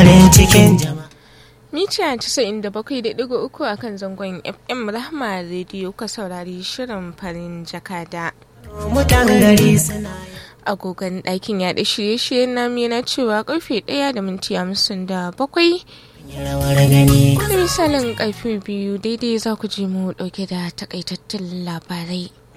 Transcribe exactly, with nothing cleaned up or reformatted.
farin cikin jama'a. Mita casa'in da bakwai da ɗigo uku a kan zangon F M Rahma Radio ka saurari shirin farin jakada. Mutan gari suna Agogon ɗakin yaɗa shirye-shiryen namu yana cewa ƙarfe ɗaya da minti hamsin da bakwai. rawar gani. Da misalin ƙarfe biyu daidai za ku je mu ɗauke da takaitattun labarai.